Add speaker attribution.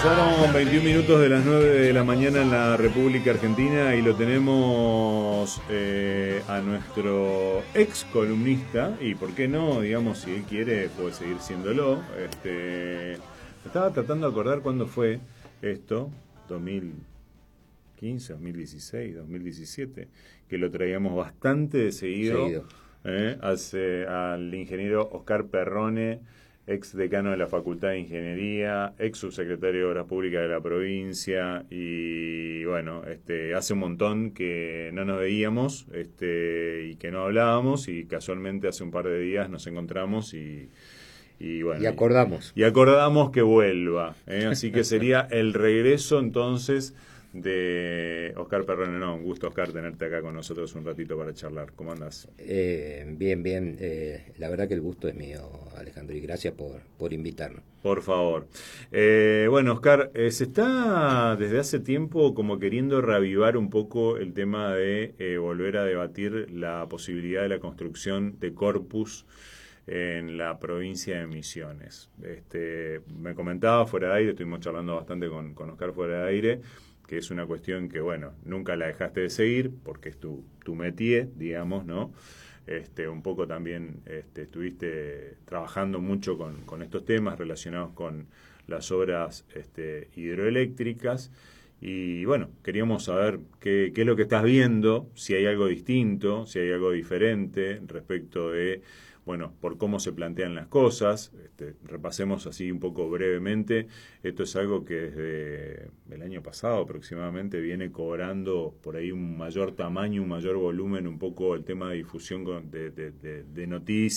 Speaker 1: Pasaron 21 minutos de las 9 de la mañana en la República Argentina y lo tenemos a nuestro ex columnista, y por qué no, digamos, si él quiere puede seguir siéndolo. Estaba tratando de acordar cuándo fue esto, 2015, 2016, 2017, que lo traíamos bastante de seguido. Al ingeniero Oscar Perrone, ex decano de la Facultad de Ingeniería, ex subsecretario de Obras Públicas de la provincia, y bueno, hace un montón que no nos veíamos y que no hablábamos, y casualmente hace un par de días nos encontramos y bueno, y acordamos que vuelva, así que sería el regreso entonces de Oscar Perrone. No, un gusto, Oscar, tenerte acá con nosotros un ratito para charlar. ¿Cómo andás?
Speaker 2: Bien. La verdad que el gusto es mío, Alejandro, y gracias por invitarnos.
Speaker 1: Por favor. Bueno, Oscar, se está desde hace tiempo como queriendo reavivar un poco el tema de volver a debatir la posibilidad de la construcción de corpus en la provincia de Misiones. Me comentaba fuera de aire, estuvimos charlando bastante con Oscar fuera de aire, que es una cuestión que, bueno, nunca la dejaste de seguir, porque es tu métier, digamos, ¿no? Un poco también estuviste trabajando mucho con estos temas relacionados con las obras hidroeléctricas, y bueno, queríamos saber qué es lo que estás viendo, si hay algo distinto, si hay algo diferente respecto de, bueno, por cómo se plantean las cosas. Repasemos así un poco brevemente. Esto es algo que desde el año pasado aproximadamente viene cobrando por ahí un mayor tamaño, un mayor volumen, un poco el tema de difusión de noticias